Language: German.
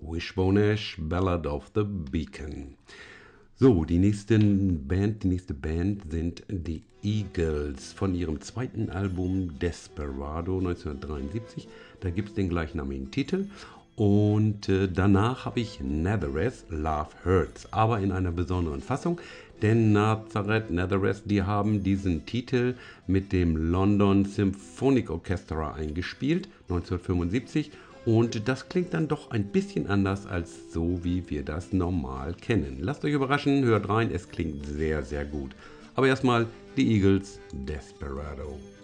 Wishbone Ash, Ballad of the Beacon. So, die nächste Band sind die Eagles von ihrem zweiten Album Desperado 1973. Da gibt es den gleichnamigen Titel. Und danach habe ich Nazareth, Love Hurts, aber in einer besonderen Fassung, denn Nazareth, die haben diesen Titel mit dem London Symphonic Orchestra eingespielt, 1975, und das klingt dann doch ein bisschen anders als so, wie wir das normal kennen. Lasst euch überraschen, hört rein, es klingt sehr, sehr gut. Aber erstmal die Eagles, Desperado.